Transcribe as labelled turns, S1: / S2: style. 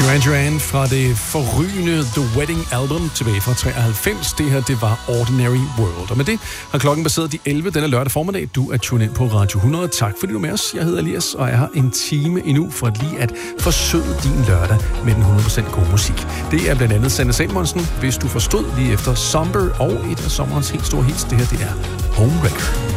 S1: Duran Duran fra det forrygende The Wedding Album tilbage fra 93. Det her, det var Ordinary World. Og med det har klokken passeret de 11 denne lørdag formiddag. Du er tunet ind på Radio 100. Tak fordi du er med os. Jeg hedder Elias, og jeg har en time endnu for lige at forsøde din lørdag med den 100% gode musik. Det er blandt andet Sanne Salomonsen, hvis du forstod lige efter Somber, og et af sommerens helt store hits. Det her, det er Homewrecker.